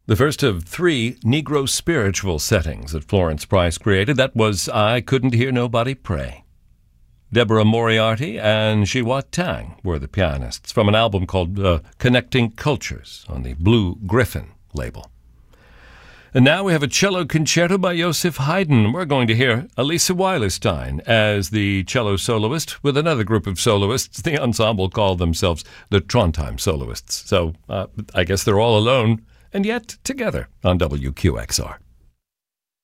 The first of three Negro spiritual settings that Florence Price created, that was I Couldn't Hear Nobody Pray. Deborah Moriarty and Shiwa Tang were the pianists from an album called Connecting Cultures on the Blue Griffin label. And now we have a cello concerto by Joseph Haydn. We're going to hear Elisa Weilerstein as the cello soloist with another group of soloists. The ensemble called themselves the Trondheim Soloists. So I guess they're all alone and yet together on WQXR.